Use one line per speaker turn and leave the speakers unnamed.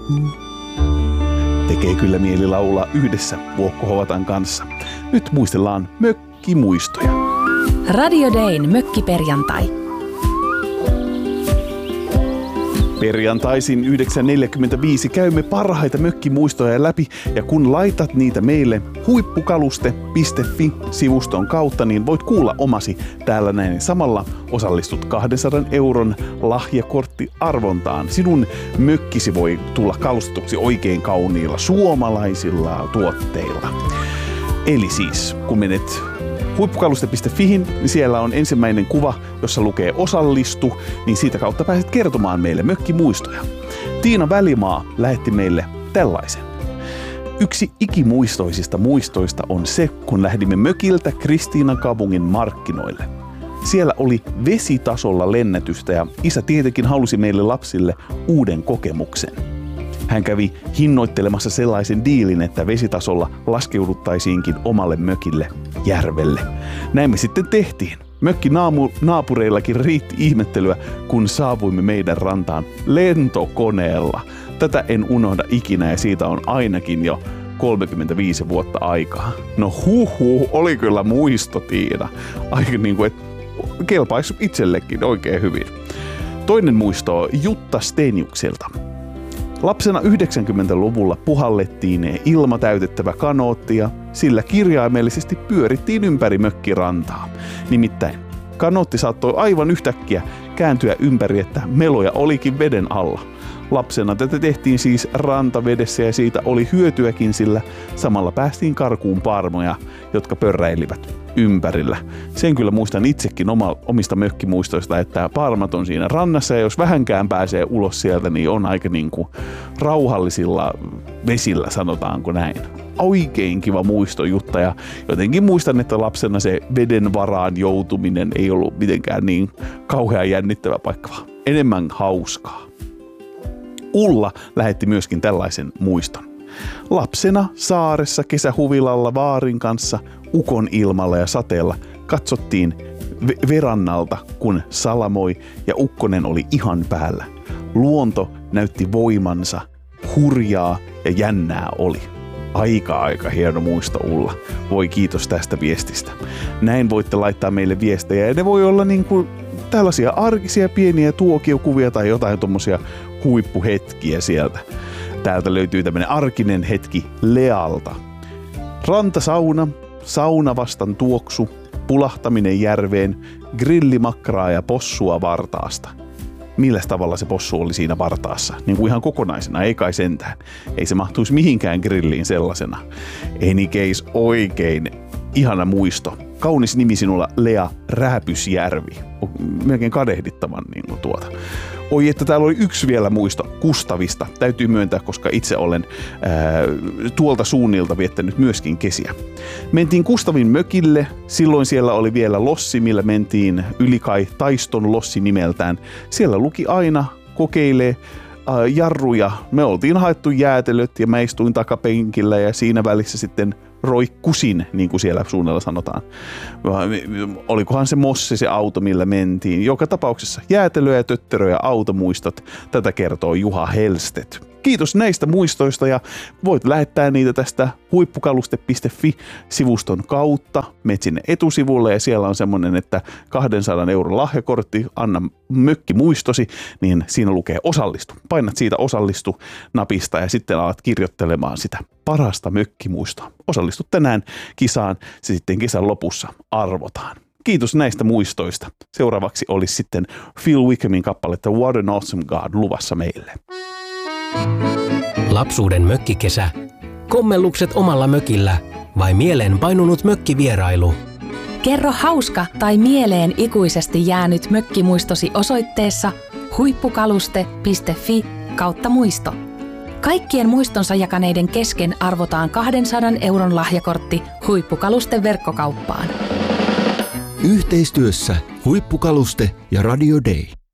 Tekee kyllä mieli laulaa yhdessä Vuokko Hovatan kanssa. Nyt muistellaan mökkimuistoja.
Radio Dayn mökkiperjantai.
Perjantaisin 9.45 käymme parhaita mökkimuistoja läpi, ja kun laitat niitä meille huippukaluste.fi-sivuston kautta, niin voit kuulla omasi täällä näin. Samalla osallistut 200 euron lahjakorttiarvontaan. Sinun mökkisi voi tulla kalustetuksi oikein kauniilla suomalaisilla tuotteilla. Eli siis, kun menet huippukaluste.fihin, niin siellä on ensimmäinen kuva, jossa lukee osallistu, niin siitä kautta pääset kertomaan meille mökkimuistoja. Tiina Välimaa lähetti meille tällaisen. Yksi ikimuistoisista muistoista on se, kun lähdimme mökiltä Kristiinan kaupungin markkinoille. Siellä oli vesitasolla lennätystä ja isä tietenkin halusi meille lapsille uuden kokemuksen. Hän kävi hinnoittelemassa sellaisen diilin, että vesitasolla laskeuduttaisiinkin omalle mökille järvelle. Näin me sitten tehtiin. Mökkinaapureillakin riitti ihmettelyä, kun saavuimme meidän rantaan lentokoneella. Tätä en unohda ikinä ja siitä on ainakin jo 35 vuotta aikaa. No oli kyllä muisto, Tiina. Aika niin kuin, että kelpaisi itsellekin oikein hyvin. Toinen muisto on Jutta Steniukselta. Lapsena 90-luvulla puhallettiin ilmatäytettävä kanootti ja sillä kirjaimellisesti pyörittiin ympäri mökkirantaa. Nimittäin kanootti saattoi aivan yhtäkkiä kääntyä ympäri, että meloja olikin veden alla. Lapsena tätä tehtiin siis rantavedessä ja siitä oli hyötyäkin, sillä samalla päästiin karkuun paarmoja, jotka pörräilivät ympärillä. Sen kyllä muistan itsekin omista mökkimuistoista, että paarmat on siinä rannassa ja jos vähänkään pääsee ulos sieltä, niin on aika niin kuin rauhallisilla vesillä, sanotaanko näin. Oikein kiva muisto, Jutta, ja jotenkin muistan, että lapsena se veden varaan joutuminen ei ollut mitenkään niin kauhean jännittävä paikka, vaan enemmän hauskaa. Ulla lähetti myöskin tällaisen muiston. Lapsena saaressa kesähuvilalla vaarin kanssa ukon ilmalla ja sateella katsottiin verannalta, kun salamoi ja ukkonen oli ihan päällä. Luonto näytti voimansa, hurjaa ja jännää oli. Aika hieno muisto, Ulla. Voi kiitos tästä viestistä. Näin voitte laittaa meille viestejä ja ne voi olla niin kuin tällaisia arkisia pieniä tuokiokuvia tai jotain tommosia huippuhetkiä sieltä. Täältä löytyy tämmönen arkinen hetki Lealta. Rantasauna, saunavastan tuoksu, pulahtaminen järveen, grillimakraa ja possua vartaasta. Milläs tavalla se possu oli siinä vartaassa? Niin kuin ihan kokonaisena, ei kai sentään. Ei se mahtuisi mihinkään grilliin sellaisena. Any case, oikein ihana muisto. Kaunis nimi sinulla, Lea Rääpysjärvi. Melkein kadehdittavan niin kuin tuota. Oi, että täällä oli yksi vielä muisto Kustavista. Täytyy myöntää, koska itse olen tuolta suunnilta viettänyt myöskin kesiä. Mentiin Kustavin mökille. Silloin siellä oli vielä lossi, millä mentiin Ylikai Taiston lossi nimeltään. Siellä luki aina kokeilee jarruja. Me oltiin haettu jäätelöt ja mä istuin takapenkillä ja siinä välissä sitten roikkusin, niin kuin siellä suunnalla sanotaan. Olikohan se Mossi se auto, millä mentiin. Joka tapauksessa jäätelöä ja tötteröjä automuistot. Tätä kertoo Juha Helstedt. Kiitos näistä muistoista ja voit lähettää niitä tästä huippukaluste.fi-sivuston kautta. Menet sinne etusivulle ja siellä on semmoinen, että 200 euron lahjakortti, anna mökkimuistosi, niin siinä lukee osallistu. Painat siitä osallistu napista ja sitten alat kirjoittelemaan sitä parasta mökkimuistoa. Osallistu tänään kisaan, se sitten kesän lopussa arvotaan. Kiitos näistä muistoista. Seuraavaksi olisi sitten Phil Wickhamin kappaletta What an Awesome God luvassa meille.
Lapsuuden mökkikesä. Kommellukset omalla mökillä vai mieleen painunut mökkivierailu?
Kerro hauska tai mieleen ikuisesti jäänyt mökkimuistosi osoitteessa huippukaluste.fi/muisto. Kaikkien muistonsa jakaneiden kesken arvotaan 200 euron lahjakortti Huippukalusten verkkokauppaan.
Yhteistyössä Huippukaluste ja Radio Day.